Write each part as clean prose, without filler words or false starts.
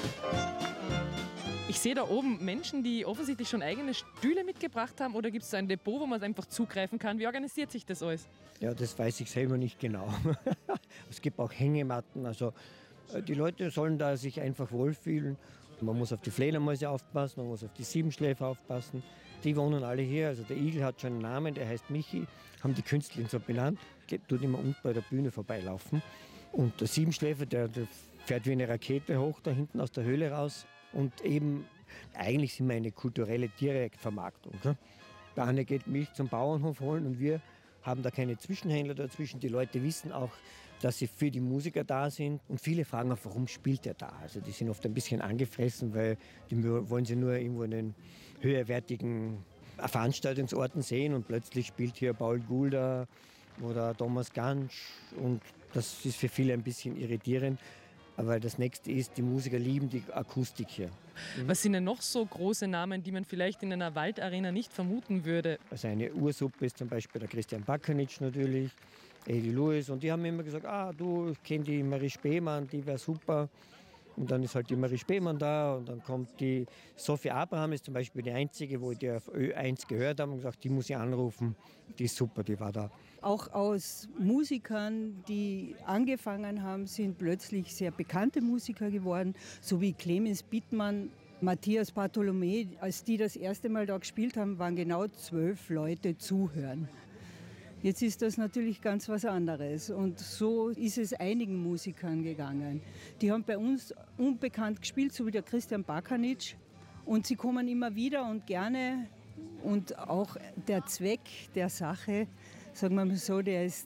Ich sehe da oben Menschen, die offensichtlich schon eigene Stühle mitgebracht haben, oder gibt es so ein Depot, wo man einfach zugreifen kann? Wie organisiert sich das alles? Ja, das weiß ich selber nicht genau. Es gibt auch Hängematten, also die Leute sollen da sich einfach wohlfühlen. Man muss auf die Fledermäuse aufpassen, man muss auf die Siebenschläfer aufpassen. Die wohnen alle hier, also der Igel hat schon einen Namen, der heißt Michi, haben die Künstler so benannt. Der tut immer unten bei der Bühne vorbeilaufen. Und der Siebenschläfer, der fährt wie eine Rakete hoch da hinten aus der Höhle raus. Und eben, eigentlich sind wir eine kulturelle Direktvermarktung. Der eine geht Milch zum Bauernhof holen und wir haben da keine Zwischenhändler dazwischen. Die Leute wissen auch, dass sie für die Musiker da sind. Und viele fragen auch, warum spielt er da? Also die sind oft ein bisschen angefressen, weil die wollen sie nur irgendwo in den höherwertigen Veranstaltungsorten sehen. Und plötzlich spielt hier Paul Gulda oder Thomas Gansch. Und das ist für viele ein bisschen irritierend. Aber das Nächste ist, die Musiker lieben die Akustik hier. Was sind denn noch so große Namen, die man vielleicht in einer Waldarena nicht vermuten würde? Also eine Ursuppe ist zum Beispiel der Christian Bakanic natürlich, Eddie Lewis. Und die haben immer gesagt, ich kenne die Marie Spemann, die wäre super. Und dann ist halt die Marie Spemann da und dann kommt die Sophie Abraham, ist zum Beispiel die einzige, wo die auf Ö1 gehört haben und gesagt, die muss ich anrufen, die ist super, die war da. Auch aus Musikern, die angefangen haben, sind plötzlich sehr bekannte Musiker geworden, so wie Clemens Bittmann, Matthias Bartholomä. Als die das erste Mal da gespielt haben, waren genau 12 Leute zuhören. Jetzt ist das natürlich ganz was anderes und so ist es einigen Musikern gegangen. Die haben bei uns unbekannt gespielt, so wie der Christian Bakanic, und sie kommen immer wieder und gerne, und auch der Zweck der Sache, sagen wir mal so, der ist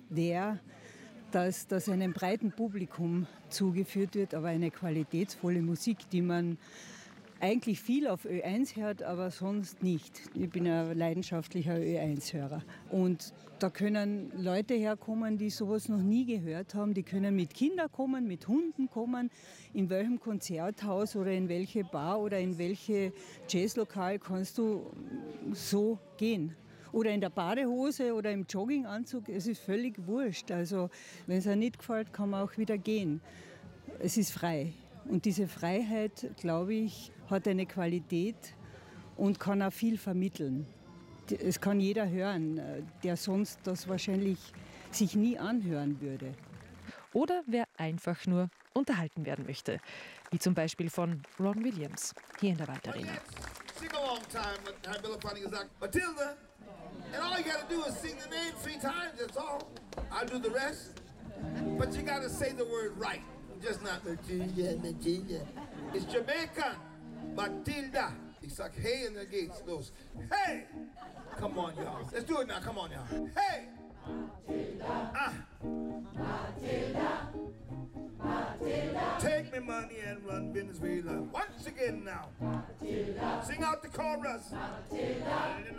dass einem breiten Publikum zugeführt wird, aber eine qualitätsvolle Musik, die man eigentlich viel auf Ö1 hört, aber sonst nicht. Ich bin ein leidenschaftlicher Ö1-Hörer. Und da können Leute herkommen, die sowas noch nie gehört haben. Die können mit Kindern kommen, mit Hunden kommen. In welchem Konzerthaus oder in welche Bar oder in welche Jazzlokal kannst du so gehen? Oder in der Badehose oder im Jogginganzug. Es ist völlig wurscht. Also wenn es einem nicht gefällt, kann man auch wieder gehen. Es ist frei. Und diese Freiheit, glaube ich, hat eine Qualität und kann auch viel vermitteln. Es kann jeder hören, der sonst das wahrscheinlich sich nie anhören würde. Oder wer einfach nur unterhalten werden möchte. Wie zum Beispiel von Ron Williams, hier in der Waldarena. Sing-along time with Bella Funny gesagt, Matilda, and all you gotta do is sing the name 3 times, that's all. I'll do the rest. But you gotta say the word right. Just not Matilda, Matilda. It's Jamaican. Matilda. Ich sag hey und dann geht's los. Hey! Come on, y'all. Let's do it now. Come on, y'all. Hey! Matilda. Matilda. Matilda. Take me money and run Venezuela. Once again now. Matilda. Sing out the chorus. Matilda.